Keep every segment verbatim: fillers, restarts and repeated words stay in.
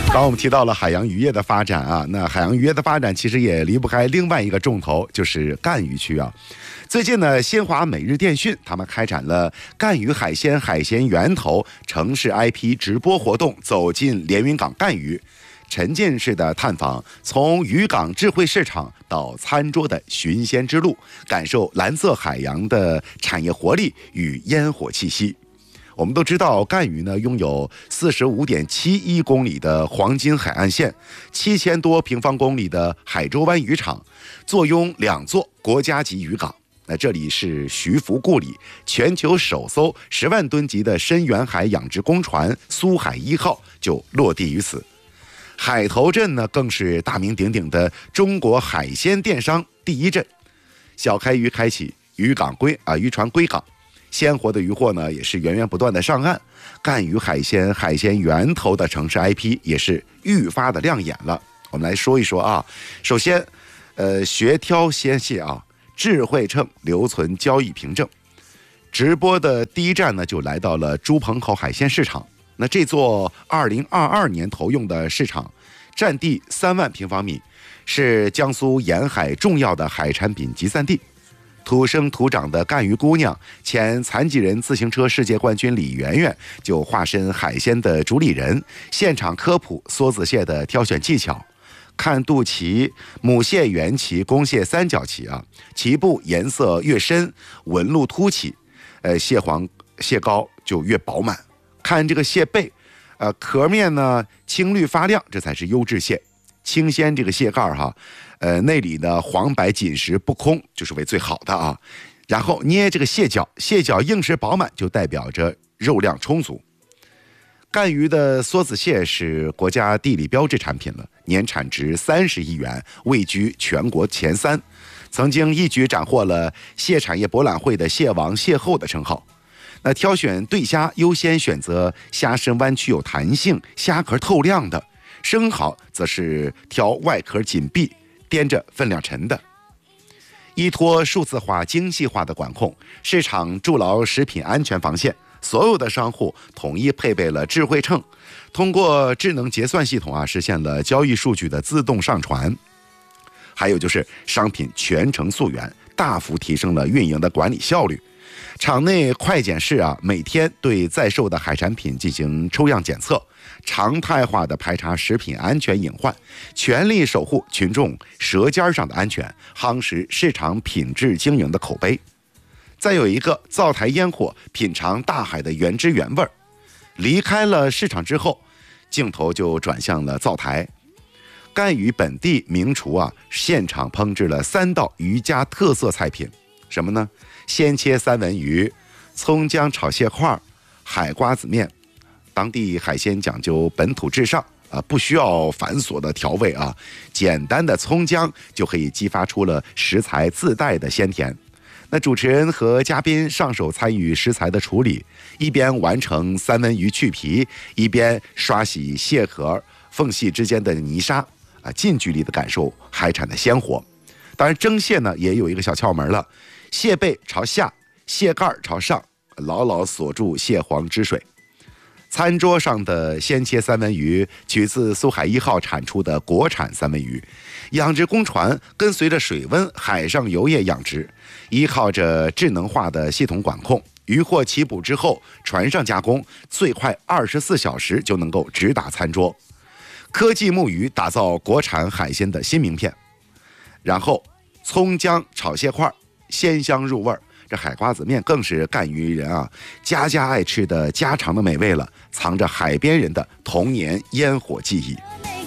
刚我们提到了海洋渔业的发展啊，那海洋渔业的发展其实也离不开另外一个重头，就是赣渔区啊。最近呢，新华每日电讯他们开展了赣渔海鲜海鲜源头城市 I P 直播活动，走进连云港赣渔，沉浸式的探访从渔港智慧市场到餐桌的寻鲜之路，感受蓝色海洋的产业活力与烟火气息。我们都知道，赣渔呢拥有四十五点七一公里的黄金海岸线，七千多平方公里的海州湾渔场，坐拥两座国家级渔港。那这里是徐福故里，全球首艘十万吨级的深远海养殖公船苏海一号就落地于此。海头镇呢，更是大名鼎鼎的中国海鲜电商第一镇。小开渔开启，渔港归啊，渔船归港。鲜活的渔获呢，也是源源不断的上岸。赣渔海鲜海鲜源头的城市 I P 也是愈发的亮眼了。我们来说一说啊，首先，呃，学挑鲜蟹啊，智慧秤留存交易凭证。直播的第一站呢，就来到了朱棚口海鲜市场。那这座二零二二年投用的市场，占地三万平方米，是江苏沿海重要的海产品集散地。土生土长的赣渔姑娘，前残疾人自行车世界冠军李媛媛就化身海鲜的主理人，现场科普梭子蟹的挑选技巧。看肚脐，母蟹圆鳍，公蟹三角鳍啊，鳍部颜色越深，纹路凸起，呃，蟹黄蟹膏就越饱满。看这个蟹背，呃，壳面呢青绿发亮，这才是优质蟹。清鲜这个蟹盖哈，呃，内里呢黄白紧实不空，就是为最好的啊。然后捏这个蟹脚，蟹脚硬实饱满，就代表着肉量充足。赣渔的梭子蟹是国家地理标志产品了，年产值三十亿元，位居全国前三，曾经一举斩获了蟹产业博览会的蟹王蟹后的称号。那挑选对虾，优先选择虾身弯曲有弹性、虾壳透亮的。生蚝则是挑外壳紧闭、掂着分量沉的。依托数字化、精细化的管控，市场筑牢食品安全防线。所有的商户统一配备了智慧秤，通过智能结算系统啊，实现了交易数据的自动上传。还有就是商品全程溯源，大幅提升了运营的管理效率。场内快检室啊，每天对在售的海产品进行抽样检测，常态化的排查食品安全隐患，全力守护群众舌尖上的安全，夯实市场品质经营的口碑。再有一个灶台烟火，品尝大海的原汁原味。离开了市场之后，镜头就转向了灶台。赣渔本地名厨啊，现场烹制了三道渔家特色菜品，什么呢？鲜切三文鱼、葱姜炒蟹块、海瓜子面。当地海鲜讲究本土至上啊，不需要繁琐的调味啊，简单的葱姜就可以激发出了食材自带的鲜甜。那主持人和嘉宾上手参与食材的处理，一边完成三文鱼去皮，一边刷洗蟹壳缝隙之间的泥沙啊，近距离的感受海产的鲜活。当然，蒸蟹呢也有一个小窍门了，蟹背朝下，蟹盖朝上，牢牢锁住蟹黄汁水。餐桌上的鲜切三文鱼取自苏海一号产出的国产三文鱼，养殖公船跟随着水温海上游业养殖，依靠着智能化的系统管控，渔获起捕之后船上加工，最快二十四小时就能够直达餐桌。科技木鱼打造国产海鲜的新名片。然后葱姜炒蟹块，鲜香入味儿。这海瓜子面更是赣渔人啊家家爱吃的家常的美味了，藏着海边人的童年烟火记忆。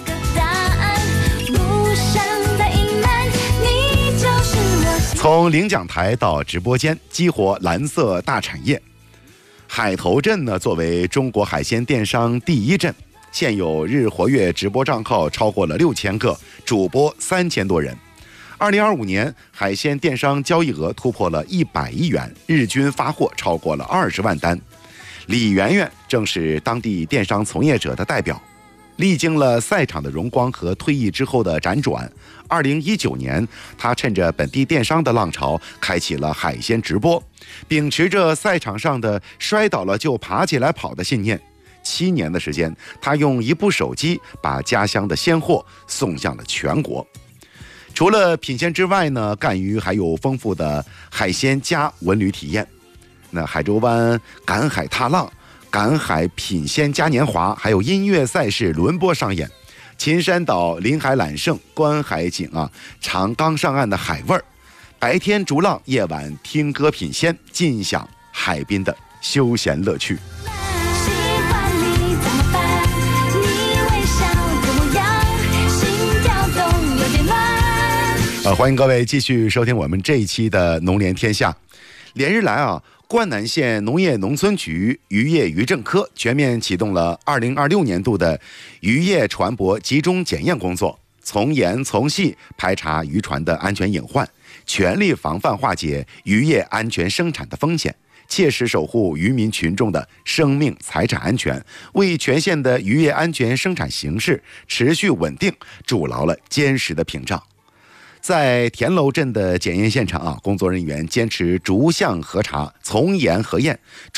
从领奖台到直播间，激活蓝色大产业。海头镇呢，作为中国海鲜电商第一镇，现有日活跃直播账号超过了六千个，主播三千多人。二零二五年，海鲜电商交易额突破了一百亿元，日均发货超过了二十万单。李媛媛正是当地电商从业者的代表，历经了赛场的荣光和退役之后的辗转。二零一九年，他趁着本地电商的浪潮，开启了海鲜直播，秉持着赛场上的摔倒了就爬起来跑的信念， 七年的时间，他用一部手机把家乡的鲜货送向了全国。除了品鲜之外呢，赣榆还有丰富的海鲜加文旅体验。那海州湾赶海踏浪、赶海品鲜嘉年华，还有音乐赛事轮播上演。秦山岛临海揽胜，观海景啊，尝刚上岸的海味儿。白天逐浪，夜晚听歌品鲜，尽享海滨的休闲乐趣。呃，欢迎各位继续收听我们这一期的农联天下。连日来啊，灌南县农业农村局渔业渔政科全面启动了二零二六年度的渔业船舶集中检验工作，从严从细排查渔船的安全隐患，全力防范化解渔业安全生产的风险，切实守护渔民群众的生命财产安全，为全县的渔业安全生产形势持续稳定筑牢了坚实的屏障。在田楼镇的检验现场啊，工作人员坚持逐项核查，从严核验。